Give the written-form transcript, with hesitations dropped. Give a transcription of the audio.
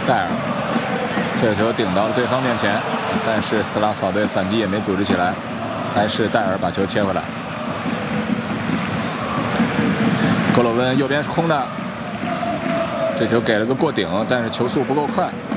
戴尔，这个球顶到了对方面前，但是斯特拉斯堡队反击也没组织起来，还是戴尔把球切回来。格罗温右边是空的，这球给了个过顶，但是球速不够快。